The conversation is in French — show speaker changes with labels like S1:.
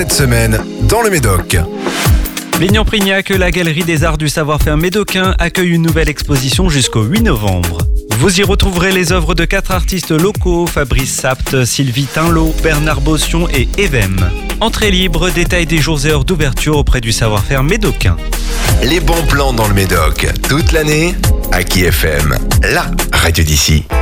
S1: cette semaine dans le Médoc.
S2: Lignan-Prignac, la Galerie des Arts du Savoir-Faire médocain accueille une nouvelle exposition jusqu'au 8 novembre. Vous y retrouverez les œuvres de 4 artistes locaux, Fabrice Sapt, Sylvie Tinlot, Bernard Bossion et Evem. Entrée libre, détail des jours et heures d'ouverture auprès du savoir-faire médocain.
S1: Les bons plans dans le Médoc, toute l'année, Aki FM, la radio d'ici.